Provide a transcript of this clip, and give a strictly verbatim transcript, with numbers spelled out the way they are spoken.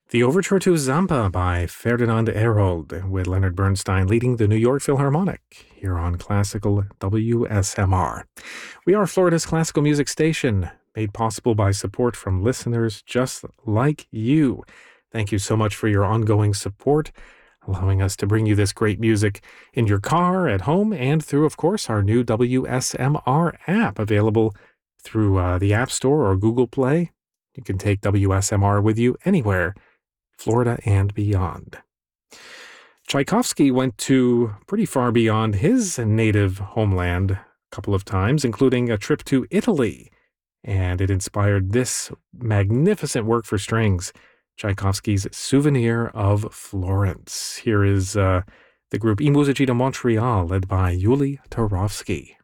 The Overture to Zampa by Ferdinand Herold, with Leonard Bernstein leading the New York Philharmonic, here on Classical W S M R. We are Florida's classical music station, made possible by support from listeners just like you. Thank you so much for your ongoing support, allowing us to bring you this great music in your car, at home, and through, of course, our new W S M R app, available through uh, the App Store or Google Play. You can take W S M R with you anywhere, Florida and beyond. Tchaikovsky went to pretty far beyond his native homeland a couple of times, including a trip to Italy, and it inspired this magnificent work for strings, Tchaikovsky's Souvenir of Florence. Here is uh, the group I Musici de Montreal, led by Yuli Turovsky.